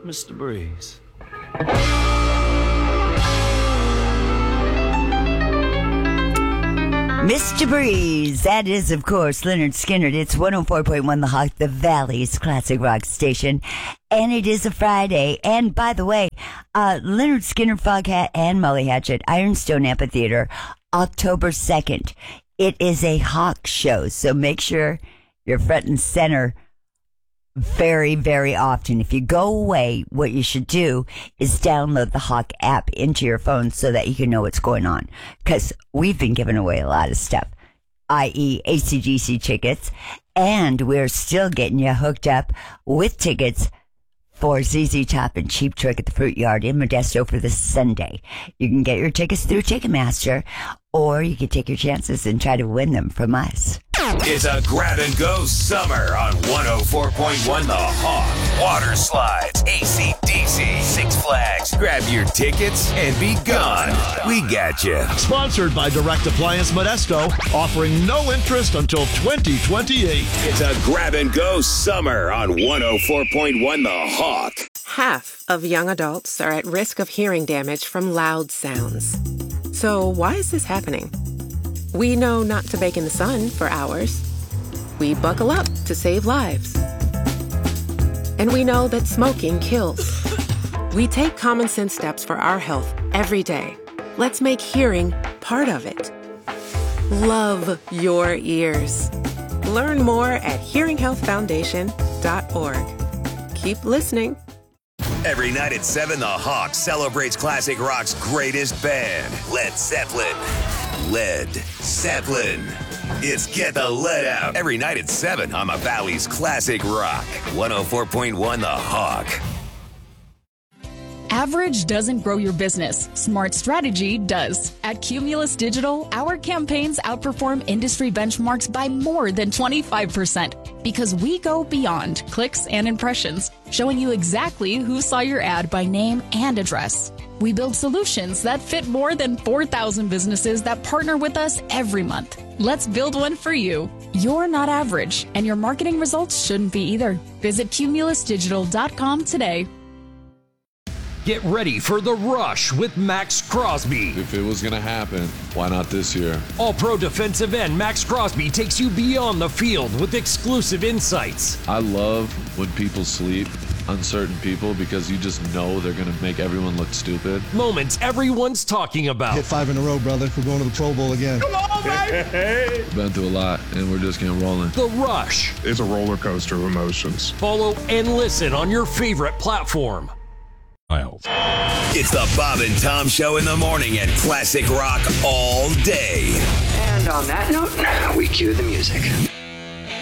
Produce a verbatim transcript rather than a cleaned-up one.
Mister Breeze. Mister Breeze, that is, of course, Leonard Skinner. It's one oh four point one The Hawk, the Valley's classic rock station. And it is a Friday. And by the way, uh, Leonard Skinner, Foghat, and Molly Hatchet, Ironstone Amphitheater, October second. It is a Hawk show, so make sure you're front and center very, very often. If you go away, what you should do is download the Hawk app into your phone so that you can know what's going on. Because we've been giving away a lot of stuff, that is. A C G C tickets, and we're still getting you hooked up with tickets for Z Z Top and Cheap Trick at the Fruit Yard in Modesto for this Sunday. You can get your tickets through Ticketmaster, or you can take your chances and try to win them from us. It's a grab and go summer on one oh four point one The Hawk. Water slides, A C D C, Six Flags. Grab your tickets and be gone. We got you. Sponsored by Direct Appliance Modesto, offering no interest until twenty twenty-eight. It's a grab and go summer on one oh four point one The Hawk. Half of young adults are at risk of hearing damage from loud sounds. So why is this happening? We know not to bake in the sun for hours. We buckle up to save lives. And we know that smoking kills. We take common sense steps for our health every day. Let's make hearing part of it. Love your ears. Learn more at hearing health foundation dot org. Keep listening. Every night at seven, The Hawk celebrates classic rock's greatest band, Led Zeppelin. Led Zeppelin. It's Get the Lead Out. Every night at seven on the Valley's classic rock. one oh four point one The Hawk. Average doesn't grow your business. Smart strategy does. At Cumulus Digital, our campaigns outperform industry benchmarks by more than twenty-five percent because we go beyond clicks and impressions, showing you exactly who saw your ad by name and address. We build solutions that fit more than four thousand businesses that partner with us every month. Let's build one for you. You're not average, and your marketing results shouldn't be either. Visit cumulus digital dot com today. Get ready for The Rush with Max Crosby. If it was going to happen, why not this year? All-pro defensive end Max Crosby takes you beyond the field with exclusive insights. I love when people sleep on certain people because you just know they're going to make everyone look stupid. Moments everyone's talking about. Hit five in a row, brother. We're going to the Pro Bowl again. Come on, baby! Been through a lot, and we're just getting rolling. The Rush. It's a roller coaster of emotions. Follow and listen on your favorite platform. It's the Bob and Tom Show in the morning and classic rock all day. And on that note, we cue the music.